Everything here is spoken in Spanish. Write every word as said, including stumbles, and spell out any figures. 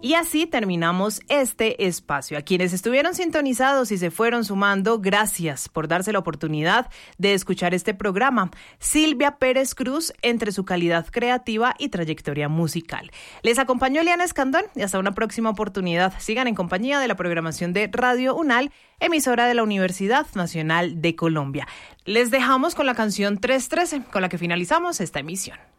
Y así terminamos este espacio. A quienes estuvieron sintonizados y se fueron sumando, gracias por darse la oportunidad de escuchar este programa. Silvia Pérez Cruz, entre su calidad creativa y trayectoria musical. Les acompañó Eliana Escandón y hasta una próxima oportunidad. Sigan en compañía de la programación de Radio UNAL, emisora de la Universidad Nacional de Colombia. Les dejamos con la canción trescientos trece, con la que finalizamos esta emisión.